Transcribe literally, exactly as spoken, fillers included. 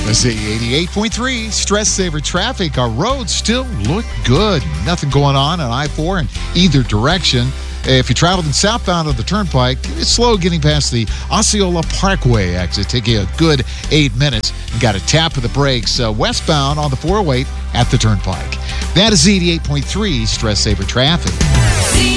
Let's see, eighty-eight point three Stress Saver Traffic. Our roads still look good. Nothing going on on I four in either direction. If you traveled in southbound on the Turnpike, it's slow getting past the Osceola Parkway exit. Take you a good eight minutes. You got a tap of the brakes uh, westbound on the four oh eight at the Turnpike. That is eighty-eight point three Stress Saver Traffic.